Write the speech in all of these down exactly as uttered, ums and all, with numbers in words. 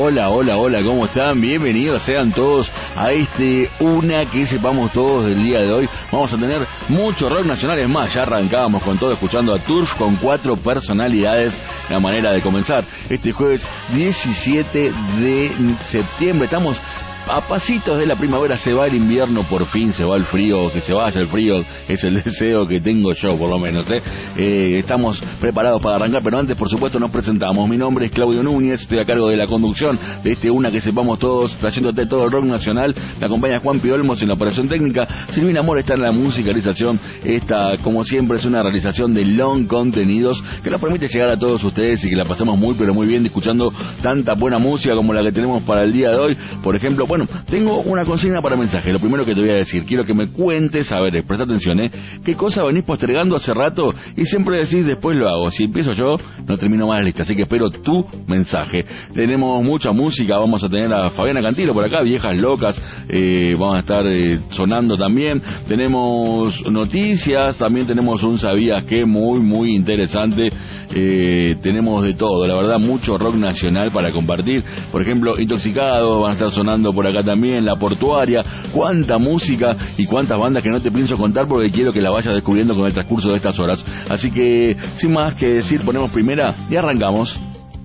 Hola, hola, hola, ¿cómo están? Bienvenidos sean todos a este Una que sepamos todos del día de hoy. Vamos a tener mucho rock nacional, es más, ya arrancábamos con todo escuchando a Turf con cuatro personalidades, la manera de comenzar. Este jueves diecisiete de septiembre, estamos a pasitos de la primavera, se va el invierno, por fin se va el frío, que se vaya el frío, es el deseo que tengo yo por lo menos, ¿eh? Eh, estamos preparados para arrancar, pero antes por supuesto nos presentamos. Mi nombre es Claudio Núñez, estoy a cargo de la conducción de este Una que sepamos todos, trayéndote todo el rock nacional. Me acompaña Juan Piolmos en la operación técnica, Silvina Amor está en la musicalización. Esta, como siempre, es una realización de Long Contenidos que nos permite llegar a todos ustedes y que la pasamos muy pero muy bien escuchando tanta buena música como la que tenemos para el día de hoy. Por ejemplo, bueno, tengo una consigna para mensaje. Lo primero que te voy a decir, quiero que me cuentes, a ver, presta atención, ¿eh? ¿Qué cosa venís postergando hace rato y siempre decís después lo hago? Si empiezo yo, no termino más la lista, así que espero tu mensaje. Tenemos mucha música, vamos a tener a Fabiana Cantilo por acá, Viejas Locas, eh, vamos a estar eh, sonando también. Tenemos noticias, también tenemos un Sabías Qué muy, muy interesante. Eh, tenemos de todo, la verdad, mucho rock nacional para compartir. Por ejemplo, Intoxicados van a estar sonando por acá también, La Portuaria. Cuánta música y cuántas bandas que no te pienso contar porque quiero que la vayas descubriendo con el transcurso de estas horas. Así que, sin más que decir, ponemos primera y arrancamos.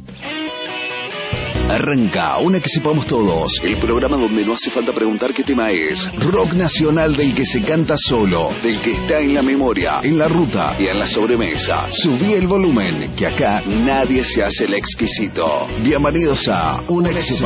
Arranca Una que sepamos todos, el programa donde no hace falta preguntar qué tema es. Rock nacional del que se canta solo, del que está en la memoria, en la ruta y en la sobremesa. Subí el volumen, que acá nadie se hace el exquisito. Bienvenidos a Una que sepamos.